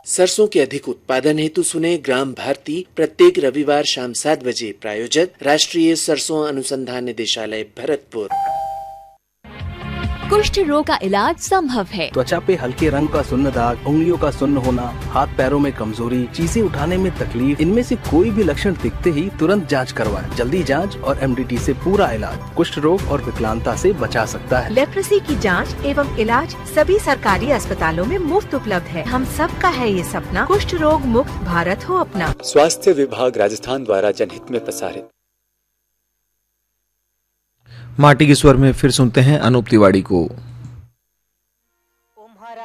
सरसों के अधिक उत्पादन हेतु सुने ग्राम भारती प्रत्येक रविवार शाम 7 बजे। प्रायोजक राष्ट्रीय सरसों अनुसंधान निदेशालय भरतपुर। कुष्ठ रोग का इलाज संभव है। त्वचा पे हल्के रंग का सुन्न दाग, उंगलियों का सुन्न होना, हाथ पैरों में कमजोरी, चीजें उठाने में तकलीफ, इनमें से कोई भी लक्षण दिखते ही तुरंत जांच करवाएं। जल्दी जांच और MDT से पूरा इलाज कुष्ठ रोग और विकलांगता से बचा सकता है। लेप्रोसी की जांच एवं इलाज सभी सरकारी अस्पतालों में मुफ्त उपलब्ध है। हम सबका है ये सपना, कुष्ठ रोग मुक्त भारत हो अपना। स्वास्थ्य विभाग राजस्थान द्वारा जनहित में प्रसारित। माटी के स्वर में फिर सुनते हैं अनूप तिवारी को।